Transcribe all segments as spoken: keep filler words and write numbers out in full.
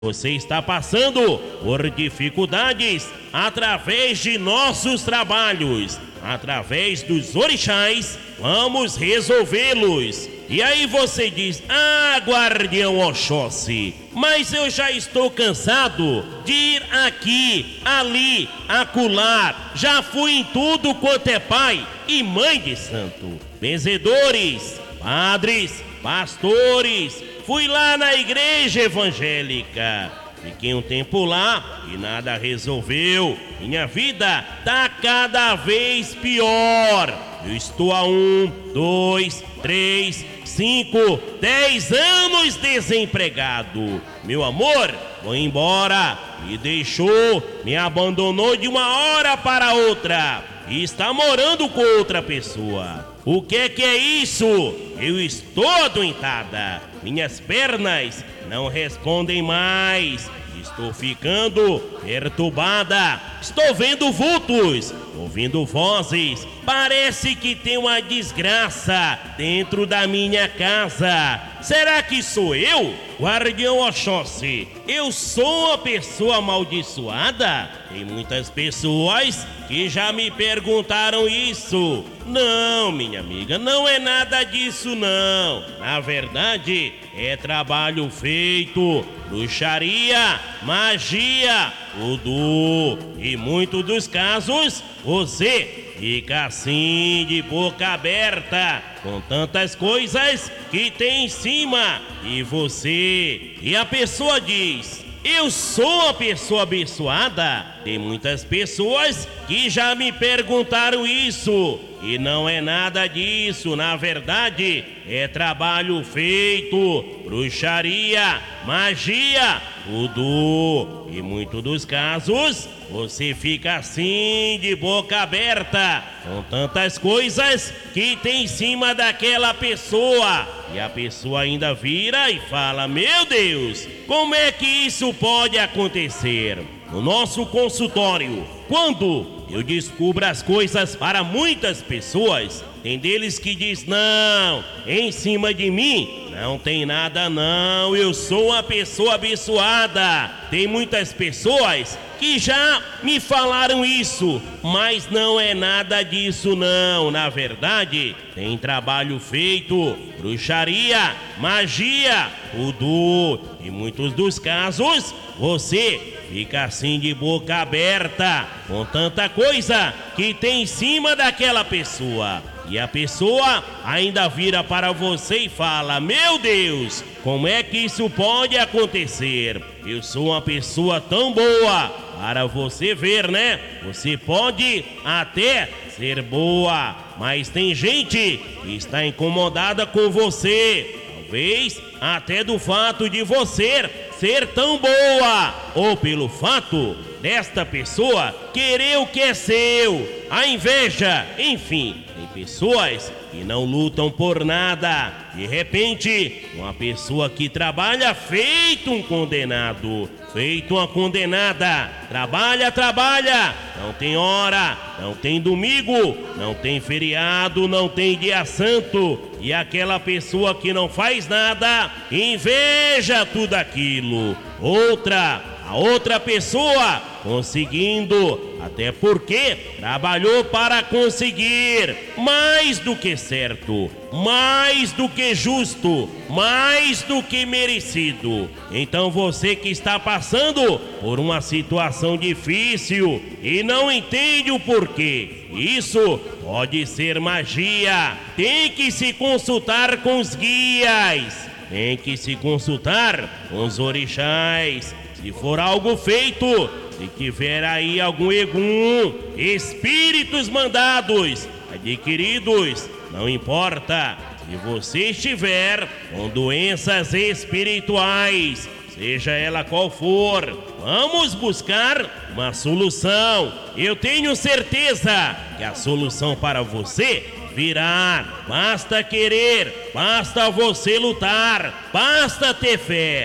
Você está passando por dificuldades através de nossos trabalhos, através dos orixás, vamos resolvê-los. E aí você diz: ah, guardião Oxóssi, mas eu já estou cansado de ir aqui, ali, acolá, já fui em tudo quanto é pai e mãe de santo, benzedores, padres, pastores, fui lá na igreja evangélica, fiquei um tempo lá e nada resolveu. Minha vida tá cada vez pior. Eu estou há um, dois, três, cinco, dez anos desempregado. Meu amor foi embora, me deixou, me abandonou de uma hora para outra e está morando com outra pessoa. O que é que é isso? Eu estou adoentada. Minhas pernas não respondem mais. Estou ficando perturbada. Estou vendo vultos, ouvindo vozes. Parece que tem uma desgraça dentro da minha casa. Será que sou eu, guardião Oxóssi? Eu sou uma pessoa amaldiçoada? Tem muitas pessoas que já me perguntaram isso. Não, minha amiga, não é nada disso não. Na verdade, é trabalho feito, bruxaria, magia, voodoo. E muitos dos casos, você fica assim de boca aberta, com tantas coisas que tem em cima. E você, e a pessoa diz: eu sou uma pessoa abençoada. Tem muitas pessoas que já me perguntaram isso. E não é nada disso, na verdade, é trabalho feito, bruxaria, magia, voodoo. E muitos dos casos, você fica assim de boca aberta, com tantas coisas que tem em cima daquela pessoa. E a pessoa ainda vira e fala: meu Deus, como é que isso pode acontecer? No nosso consultório, quando eu descubro as coisas para muitas pessoas, tem deles que diz: não, em cima de mim não tem nada não, eu sou uma pessoa abençoada. Tem muitas pessoas que já me falaram isso, mas não é nada disso não. Na verdade, tem trabalho feito, bruxaria, magia, voodoo. E muitos dos casos, você fica assim de boca aberta, com tanta coisa que tem em cima daquela pessoa. E a pessoa ainda vira para você e fala: meu Deus, como é que isso pode acontecer? Eu sou uma pessoa tão boa. Para você ver, né? Você pode até ser boa, mas tem gente que está incomodada com você. Talvez até do fato de você ser tão boa, ou pelo fato desta pessoa querer o que é seu, a inveja, enfim. Tem pessoas que não lutam por nada. De repente, uma pessoa que trabalha feito um condenado, feito uma condenada, trabalha, trabalha, não tem hora, não tem domingo, não tem feriado, não tem dia santo. E aquela pessoa que não faz nada, inveja tudo aquilo. Outra, a outra pessoa conseguindo, até porque trabalhou para conseguir mais do que certo, mais do que justo, mais do que merecido. Então você que está passando por uma situação difícil e não entende o porquê, isso pode ser magia. Tem que se consultar com os guias, tem que se consultar com os orixás. Se for algo feito, se tiver aí algum egum, espíritos mandados, adquiridos, não importa. Se você estiver com doenças espirituais, seja ela qual for, vamos buscar uma solução. Eu tenho certeza que a solução para você virá. Basta querer, basta você lutar, basta ter fé.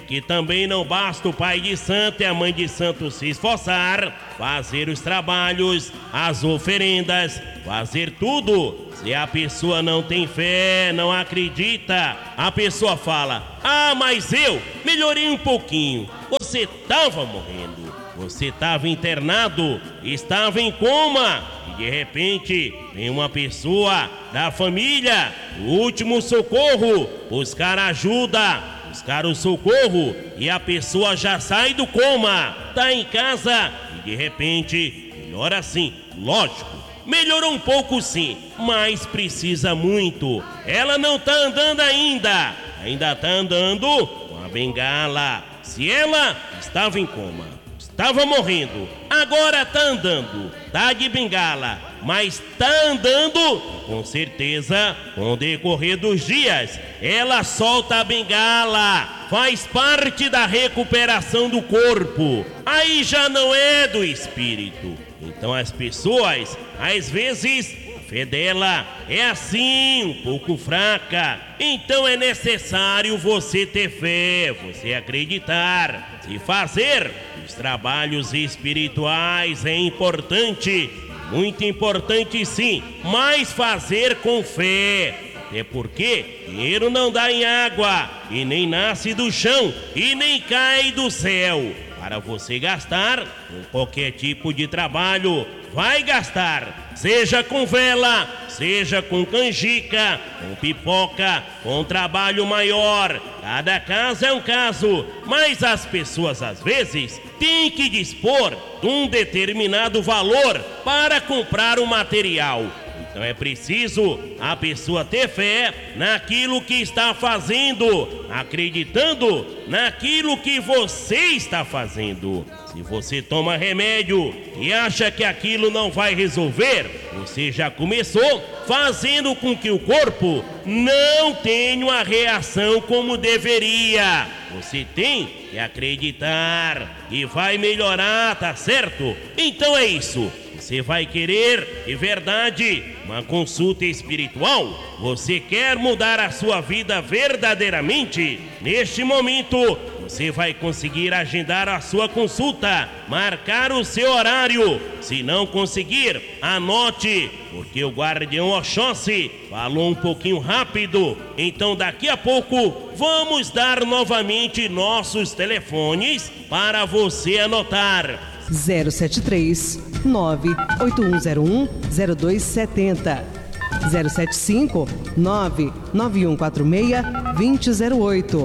que também não basta o pai de santo e a mãe de santo se esforçar, fazer os trabalhos, as oferendas, fazer tudo. Se a pessoa não tem fé, não acredita, a pessoa fala: ah, mas eu melhorei um pouquinho. Você estava morrendo, você estava internado, estava em coma, e de repente vem uma pessoa da família, o último socorro, buscar ajuda, buscar o socorro, e a pessoa já sai do coma, tá em casa e de repente melhora sim, lógico. Melhorou um pouco sim, mas precisa muito. Ela não tá andando ainda, ainda tá andando com a bengala. Se ela estava em coma, estava morrendo, agora tá andando, tá de bengala, mas tá andando, com certeza, com o decorrer dos dias, ela solta a bengala, faz parte da recuperação do corpo, aí já não é do espírito. Então as pessoas, às vezes, a fé dela é assim, um pouco fraca. Então é necessário você ter fé, você acreditar. Se fazer os trabalhos espirituais é importante, muito importante sim, mas fazer com fé. É porque dinheiro não dá em água, e nem nasce do chão, e nem cai do céu. Para você gastar com qualquer tipo de trabalho, vai gastar, seja com vela, seja com canjica, com pipoca, com trabalho maior. Cada caso é um caso, mas as pessoas às vezes têm que dispor de um determinado valor para comprar o material. Então é preciso a pessoa ter fé naquilo que está fazendo, acreditando naquilo que você está fazendo. Se você toma remédio e acha que aquilo não vai resolver, você já começou fazendo com que o corpo não tenha uma reação como deveria. Você tem que acreditar e vai melhorar, tá certo? Então é isso. Você vai querer, de verdade, uma consulta espiritual? Você quer mudar a sua vida verdadeiramente? Neste momento, você vai conseguir agendar a sua consulta, marcar o seu horário. Se não conseguir, anote, porque o guardião Oxóssi falou um pouquinho rápido. Então daqui a pouco vamos dar novamente nossos telefones para você anotar. zero sete três, nove oito um zero um, zero dois sete zero, zero sete cinco, nove nove um quatro seis, dois zero zero oito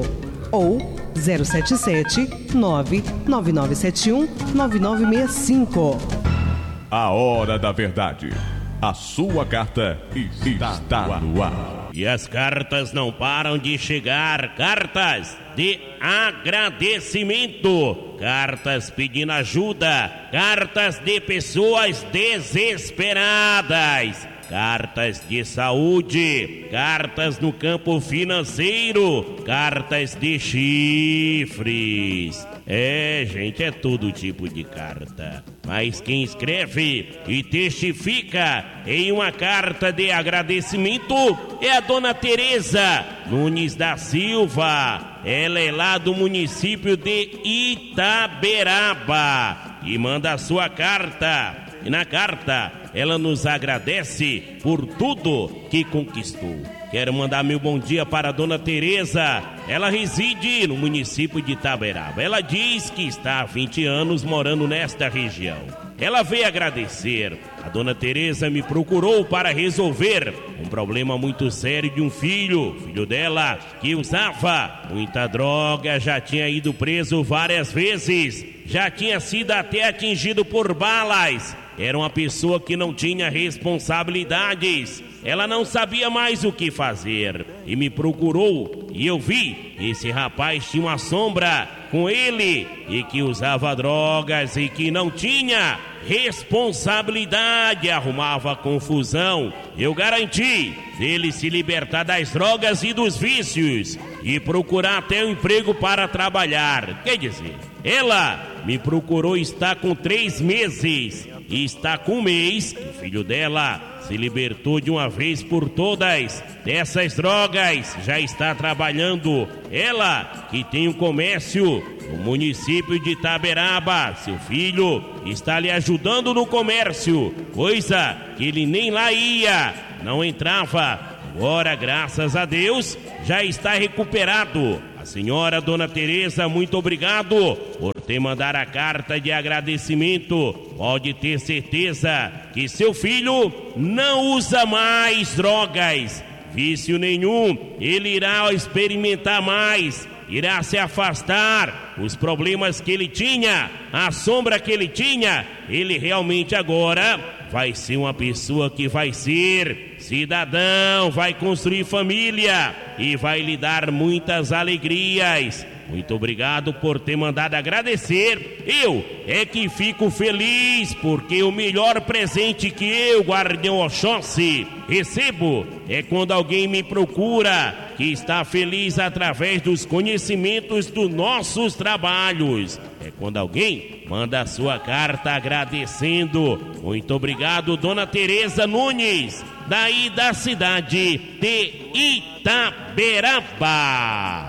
ou zero sete sete, nove nove nove sete um, nove nove seis cinco. A Hora da Verdade. A sua carta está, está no ar. E as cartas não param de chegar, cartas de agradecimento, cartas pedindo ajuda, cartas de pessoas desesperadas, cartas de saúde, cartas no campo financeiro, cartas de chifres. É, gente, é todo tipo de carta. Mas quem escreve e testifica em uma carta de agradecimento é a dona Tereza Nunes da Silva. Ela é lá do município de Itaberaba e manda a sua carta. E na carta ela nos agradece por tudo que conquistou. Quero mandar meu bom dia para a dona Tereza. Ela reside no município de Itaberaba. Ela diz que está há vinte anos morando nesta região. Ela veio agradecer. A dona Tereza me procurou para resolver um problema muito sério de um filho, filho dela, que usava muita droga, já tinha ido preso várias vezes, já tinha sido até atingido por balas. Era uma pessoa que não tinha responsabilidades. Ela não sabia mais o que fazer e me procurou, e eu vi esse rapaz tinha uma sombra com ele e que usava drogas e que não tinha responsabilidade, arrumava confusão. Eu garanti dele se libertar das drogas e dos vícios e procurar até um emprego para trabalhar. Quer dizer, ela me procurou, está com três meses e está com um mês que o filho dela se libertou de uma vez por todas dessas drogas, já está trabalhando. Ela que tem um comércio no município de Itaberaba, seu filho está lhe ajudando no comércio, coisa que ele nem lá ia, não entrava. Agora, graças a Deus, já está recuperado. A senhora Dona Tereza, muito obrigado por ter mandado a carta de agradecimento. Pode ter certeza que seu filho não usa mais drogas, vício nenhum. Ele irá experimentar mais, irá se afastar. Os problemas que ele tinha, a sombra que ele tinha, ele realmente agora vai ser uma pessoa que vai ser cidadão, vai construir família e vai lhe dar muitas alegrias. Muito obrigado por ter mandado agradecer. Eu é que fico feliz, porque o melhor presente que eu, Guardião Oxóssi, recebo é quando alguém me procura, que está feliz através dos conhecimentos dos nossos trabalhos. É quando alguém manda a sua carta agradecendo. Muito obrigado, Dona Tereza Nunes, daí da cidade de Itaberaba.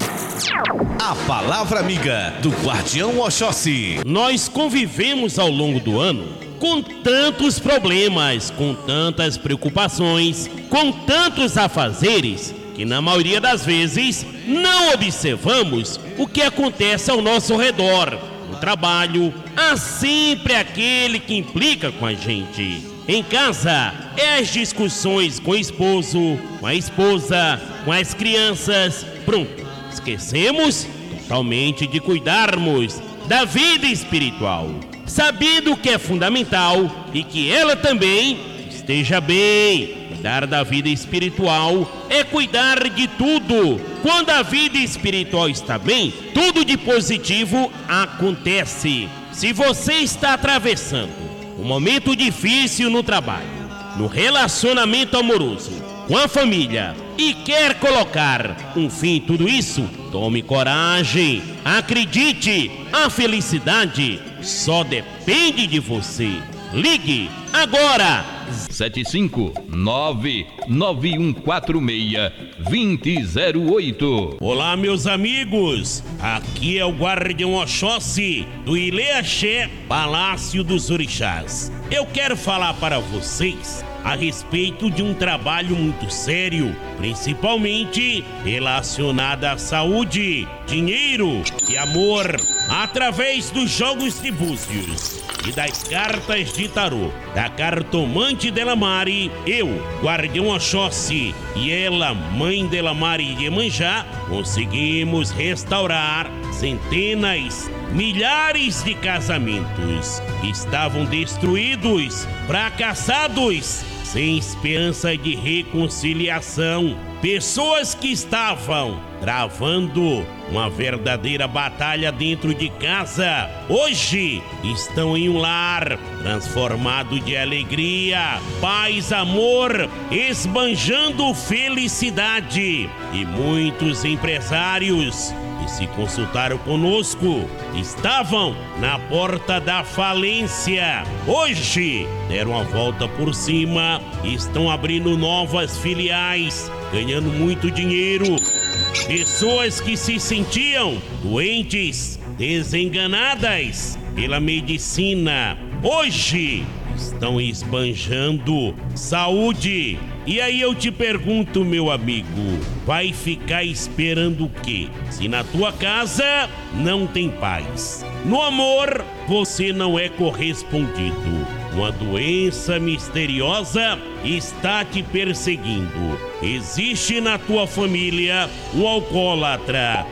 A palavra amiga do Guardião Oxóssi. Nós convivemos ao longo do ano com tantos problemas, com tantas preocupações, com tantos afazeres, que na maioria das vezes não observamos o que acontece ao nosso redor. No trabalho, há sempre aquele que implica com a gente. Em casa, é as discussões com o esposo, com a esposa, com as crianças. Pronto, esquecemos totalmente de cuidarmos da vida espiritual, sabendo que é fundamental e que ela também esteja bem. Cuidar da vida espiritual é cuidar de tudo. Quando a vida espiritual está bem, tudo de positivo acontece. Se você está atravessando um momento difícil no trabalho, no relacionamento amoroso, com a família, e quer colocar um fim em tudo isso, tome coragem. Acredite, a felicidade só depende de você. Ligue agora. sete cinco nove nove um quatro seis dois zero zero oito. Olá, meus amigos, aqui é o Guardião Oxóssi do Ileaxé, Palácio dos Orixás. Eu quero falar para vocês a respeito de um trabalho muito sério, principalmente relacionado à saúde, dinheiro e amor, através dos jogos de búzios e das cartas de tarô, da cartomante Delamare. Eu, Guardião Oxóssi, e ela, mãe Delamare Iemanjá, conseguimos restaurar centenas, milhares de casamentos que estavam destruídos, fracassados, sem esperança de reconciliação. Pessoas que estavam travando uma verdadeira batalha dentro de casa, hoje estão em um lar transformado de alegria, paz, amor, esbanjando felicidade. E muitos empresários que se consultaram conosco estavam na porta da falência, hoje deram a volta por cima, estão abrindo novas filiais, ganhando muito dinheiro. Pessoas que se sentiam doentes, desenganadas pela medicina, hoje estão esbanjando saúde. E aí eu te pergunto, meu amigo, vai ficar esperando o quê? Se na tua casa não tem paz, no amor você não é correspondido, uma doença misteriosa está te perseguindo, existe na tua família um alcoólatra,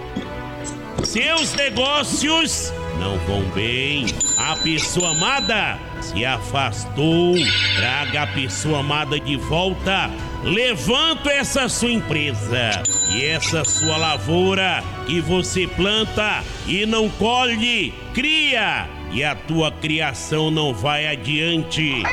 seus negócios não vão bem, a pessoa amada se afastou, traga a pessoa amada de volta, levanta essa sua empresa e essa sua lavoura que você planta e não colhe, cria, e a tua criação não vai adiante.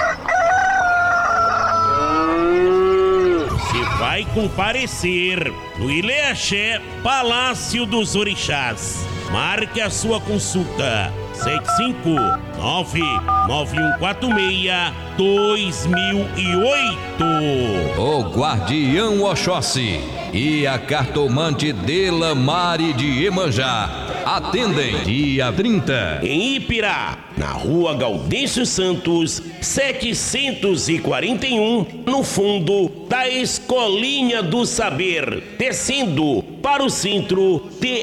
Você vai comparecer no Ileaxé, Palácio dos Orixás. Marque a sua consulta. sete cinco nove nove um quatro seis dois mil e oito. O Guardião Oxóssi e a cartomante Dela Mari de Iemanjá atendem dia trinta. Em Ipirá, na rua Gaudêncio Santos, setecentos e quarenta e um, no fundo da Escolinha do Saber, descendo para o centro de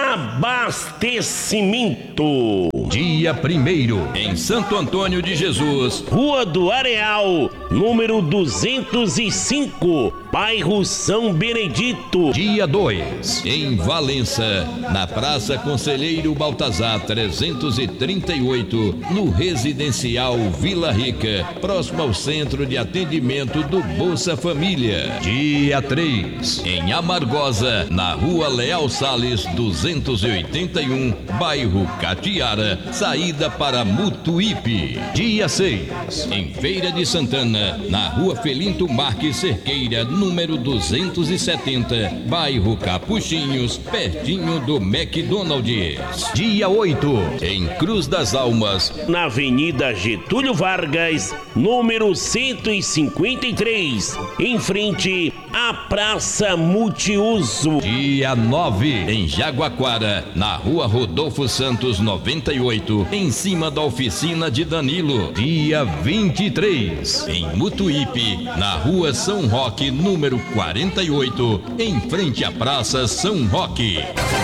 abastecimento. Dia primeiro, em Santo Antônio de Jesus, Rua do Areal, número duzentos e cinco, bairro São Benedito. Dia dois, em Valença, na Praça Conselheiro Baltazar trezentos e trinta e oito, no Residencial Vila Rica, próximo ao Centro de Atendimento do Bolsa Família. Dia três, em Amargosa, na Rua Leal Salles duzentos e oitenta e um, bairro Catiara, saída para Mutuípe. Dia seis, em Feira de Santana, na Rua Felinto Marques Cerqueira, número duzentos e setenta, bairro Capuchinhos, pertinho do McDonald's. Dia oito, em Cruz das Almas, na Avenida Getúlio Vargas, número cento e cinquenta e três, em frente à Praça Multiuso. Dia nove, em Jaguaquara, na Rua Rodolfo Santos noventa e oito, em cima da oficina de Danilo. Dia vinte e três, em Mutuípe, na Rua São Roque, número quarenta e oito, em frente à Praça São Roque.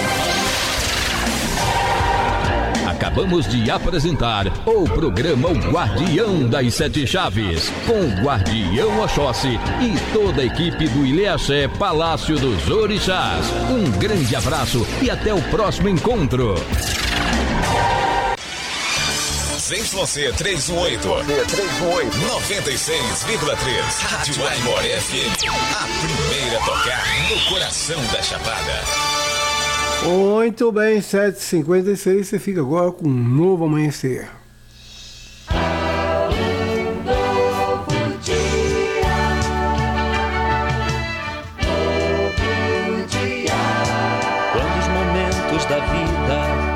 Acabamos de apresentar o programa O Guardião das Sete Chaves, com o Guardião Oxóssi e toda a equipe do Ilhéaxé Palácio dos Orixás. Um grande abraço e até o próximo encontro. Z Y trezentos e dezoito, noventa e seis vírgula três, Rádio Aimor F M, a primeira a tocar no coração da Chapada. Muito bem, sete e cinquenta e seis, você fica agora com um novo amanhecer.